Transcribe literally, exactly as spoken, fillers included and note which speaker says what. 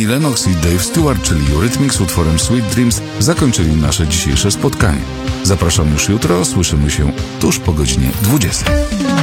Speaker 1: Annie Lennox i Dave Stewart, czyli Eurythmics z utworem Sweet Dreams, zakończyli nasze dzisiejsze spotkanie. Zapraszam już jutro, słyszymy się tuż po godzinie dwudziestej.